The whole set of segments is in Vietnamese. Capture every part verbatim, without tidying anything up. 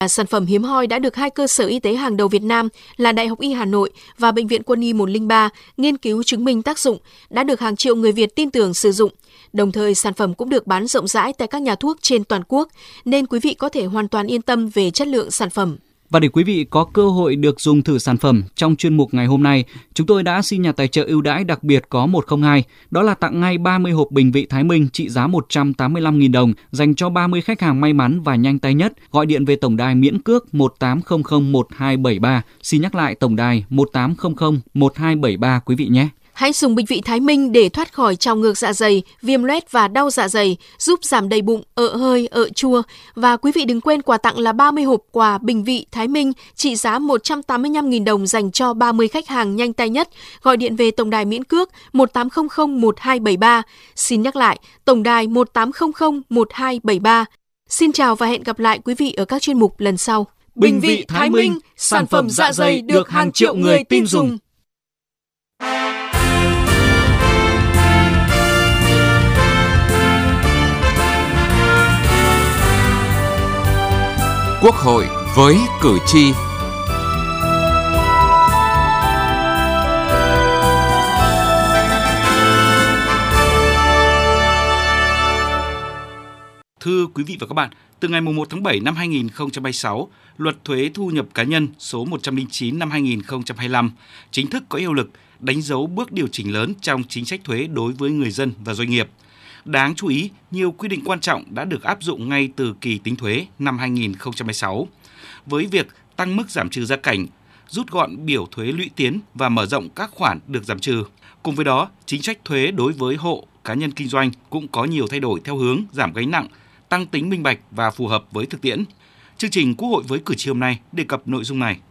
Sản phẩm hiếm hoi đã được hai cơ sở y tế hàng đầu Việt Nam là Đại học Y Hà Nội và Bệnh viện Quân y một không ba nghiên cứu chứng minh tác dụng, đã được hàng triệu người Việt tin tưởng sử dụng. Đồng thời, sản phẩm cũng được bán rộng rãi tại các nhà thuốc trên toàn quốc, nên quý vị có thể hoàn toàn yên tâm về chất lượng sản phẩm. Và để quý vị có cơ hội được dùng thử sản phẩm, trong chuyên mục ngày hôm nay, chúng tôi đã xin nhà tài trợ ưu đãi đặc biệt có một không hai, đó là tặng ngay ba mươi hộp bình vị Thái Minh trị giá một trăm tám mươi lăm nghìn đồng dành cho ba mươi khách hàng may mắn và nhanh tay nhất. Gọi điện về tổng đài miễn cước một tám không không một hai bảy ba. Xin nhắc lại tổng đài một tám không không một hai bảy ba quý vị nhé. Hãy dùng bình vị Thái Minh để thoát khỏi trào ngược dạ dày, viêm loét và đau dạ dày, giúp giảm đầy bụng, ợ hơi, ợ chua. Và quý vị đừng quên quà tặng là ba mươi hộp quà bình vị Thái Minh trị giá một trăm tám mươi lăm nghìn đồng dành cho ba mươi khách hàng nhanh tay nhất. Gọi điện về tổng đài miễn cước một tám không không một hai bảy ba. Xin nhắc lại, tổng đài một tám không không một hai bảy ba. Xin chào và hẹn gặp lại quý vị ở các chuyên mục lần sau. Bình vị Thái Minh, sản phẩm dạ dày được hàng triệu người tin dùng. Quốc hội với cử tri. Thưa quý vị và các bạn, từ ngày mùng một tháng bảy năm hai nghìn không trăm hai mươi sáu, Luật thuế thu nhập cá nhân số một trăm lẻ chín năm hai nghìn không trăm hai mươi lăm chính thức có hiệu lực, đánh dấu bước điều chỉnh lớn trong chính sách thuế đối với người dân và doanh nghiệp. Đáng chú ý, nhiều quy định quan trọng đã được áp dụng ngay từ kỳ tính thuế năm hai nghìn không trăm hai mươi sáu. Với việc tăng mức giảm trừ gia cảnh, rút gọn biểu thuế lũy tiến và mở rộng các khoản được giảm trừ. Cùng với đó, chính sách thuế đối với hộ, cá nhân kinh doanh cũng có nhiều thay đổi theo hướng giảm gánh nặng, tăng tính minh bạch và phù hợp với thực tiễn. Chương trình Quốc hội với cử tri hôm nay đề cập nội dung này.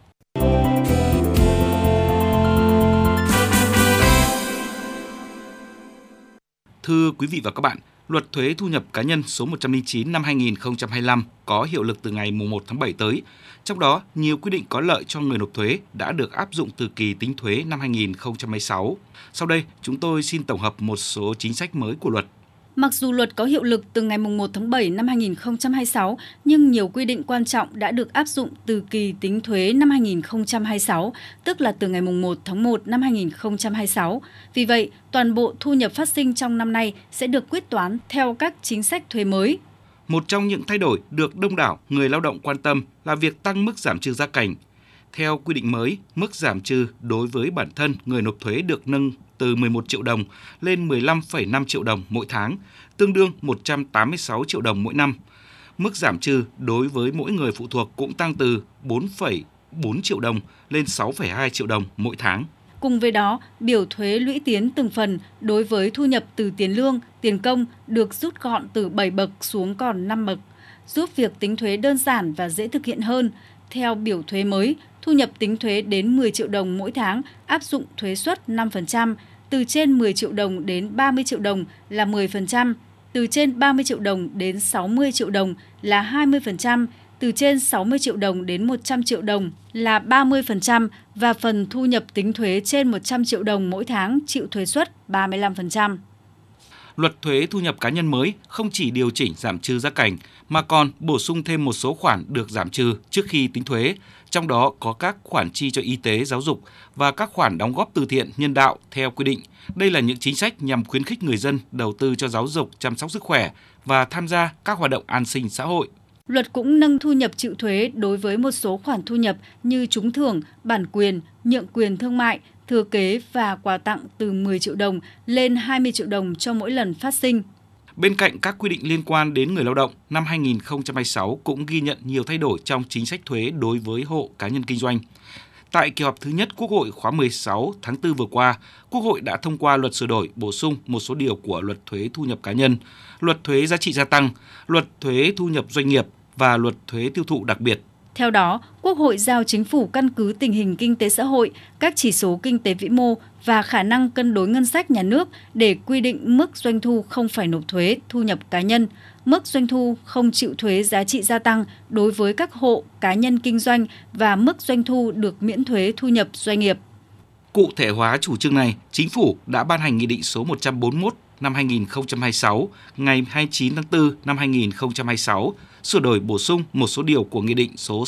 Thưa quý vị và các bạn, Luật thuế thu nhập cá nhân số một trăm lẻ chín năm hai nghìn không trăm hai mươi lăm có hiệu lực từ ngày mùng một tháng bảy tới. Trong đó, nhiều quy định có lợi cho người nộp thuế đã được áp dụng từ kỳ tính thuế năm hai nghìn không trăm hai mươi sáu. Sau đây, chúng tôi xin tổng hợp một số chính sách mới của luật. Mặc dù luật có hiệu lực từ ngày mùng một tháng bảy năm hai nghìn không trăm hai mươi sáu, nhưng nhiều quy định quan trọng đã được áp dụng từ kỳ tính thuế năm hai nghìn không trăm hai mươi sáu, tức là từ ngày mùng một tháng một năm hai nghìn không trăm hai mươi sáu. Vì vậy, toàn bộ thu nhập phát sinh trong năm nay sẽ được quyết toán theo các chính sách thuế mới. Một trong những thay đổi được đông đảo người lao động quan tâm là việc tăng mức giảm trừ gia cảnh. Theo quy định mới, mức giảm trừ đối với bản thân người nộp thuế được nâng từ mười một triệu đồng lên mười lăm phẩy năm triệu đồng mỗi tháng, tương đương một trăm tám mươi sáu triệu đồng mỗi năm. Mức giảm trừ đối với mỗi người phụ thuộc cũng tăng từ bốn phẩy bốn triệu đồng lên sáu phẩy hai triệu đồng mỗi tháng. Cùng với đó, biểu thuế lũy tiến từng phần đối với thu nhập từ tiền lương, tiền công được rút gọn từ bảy bậc xuống còn năm bậc, giúp việc tính thuế đơn giản và dễ thực hiện hơn. Theo biểu thuế mới, thu nhập tính thuế đến mười triệu đồng mỗi tháng áp dụng thuế suất năm phần trăm, từ trên mười triệu đồng đến ba mươi triệu đồng là mười phần trăm, từ trên ba mươi triệu đồng đến sáu mươi triệu đồng là hai mươi phần trăm, từ trên sáu mươi triệu đồng đến một trăm triệu đồng là ba mươi phần trăm và phần thu nhập tính thuế trên một trăm triệu đồng mỗi tháng chịu thuế suất ba mươi lăm phần trăm. Luật thuế thu nhập cá nhân mới không chỉ điều chỉnh giảm trừ gia cảnh mà còn bổ sung thêm một số khoản được giảm trừ trước khi tính thuế, trong đó có các khoản chi cho y tế, giáo dục và các khoản đóng góp từ thiện, nhân đạo theo quy định. Đây là những chính sách nhằm khuyến khích người dân đầu tư cho giáo dục, chăm sóc sức khỏe và tham gia các hoạt động an sinh xã hội. Luật cũng nâng thu nhập chịu thuế đối với một số khoản thu nhập như trúng thưởng, bản quyền, nhượng quyền thương mại, thừa kế và quà tặng từ mười triệu đồng lên hai mươi triệu đồng cho mỗi lần phát sinh. Bên cạnh các quy định liên quan đến người lao động, năm hai nghìn không trăm hai mươi sáu cũng ghi nhận nhiều thay đổi trong chính sách thuế đối với hộ cá nhân kinh doanh. Tại kỳ họp thứ nhất Quốc hội khóa mười sáu tháng tư vừa qua, Quốc hội đã thông qua luật sửa đổi bổ sung một số điều của Luật thuế thu nhập cá nhân, Luật thuế giá trị gia tăng, Luật thuế thu nhập doanh nghiệp và Luật thuế tiêu thụ đặc biệt. Theo đó, Quốc hội giao Chính phủ căn cứ tình hình kinh tế xã hội, các chỉ số kinh tế vĩ mô và khả năng cân đối ngân sách nhà nước để quy định mức doanh thu không phải nộp thuế thu nhập cá nhân, mức doanh thu không chịu thuế giá trị gia tăng đối với các hộ, cá nhân kinh doanh và mức doanh thu được miễn thuế thu nhập doanh nghiệp. Cụ thể hóa chủ trương này, Chính phủ đã ban hành Nghị định số một trăm bốn mươi mốt năm hai nghìn không trăm hai mươi sáu ngày hai mươi chín tháng tư năm hai nghìn không trăm hai mươi sáu, sửa đổi bổ sung một số điều của Nghị định số